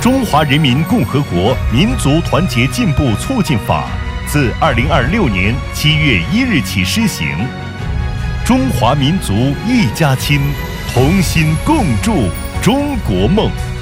中华人民共和国民族团结进步促进法》自2026年7月1日起施行。中华民族一家亲，同心共筑中国梦。